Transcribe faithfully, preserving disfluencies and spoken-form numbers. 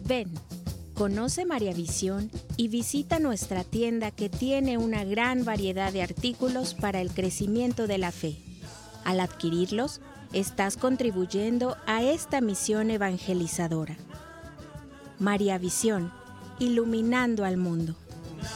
Ven, conoce María Visión y visita nuestra tienda que tiene una gran variedad de artículos para el crecimiento de la fe. Al adquirirlos, estás contribuyendo a esta misión evangelizadora. María Visión, iluminando al mundo.